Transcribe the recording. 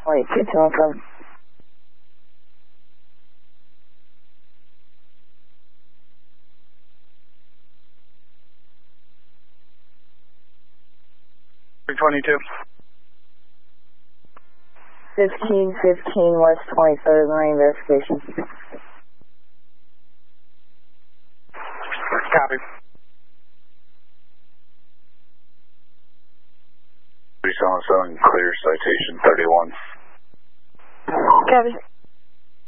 Wait, 2217. .22. 1515 West 23rd, Marine verification. Copy. Tucson 7, clear citation 31. Copy.